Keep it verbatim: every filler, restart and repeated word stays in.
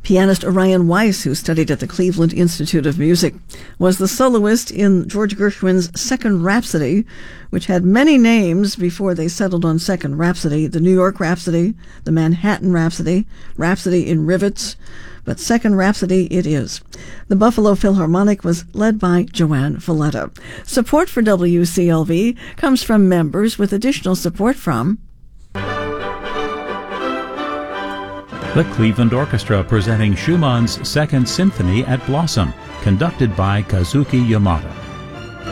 Pianist Orion Weiss, who studied at the Cleveland Institute of Music, was the soloist in George Gershwin's Second Rhapsody, which had many names before they settled on Second Rhapsody: the New York Rhapsody, the Manhattan Rhapsody, Rhapsody in Rivets, but Second Rhapsody it is. The Buffalo Philharmonic was led by Joanne Valletta. Support for W C L V comes from members, with additional support from the Cleveland Orchestra, presenting Schumann's Second Symphony at Blossom, conducted by Kazuki Yamada.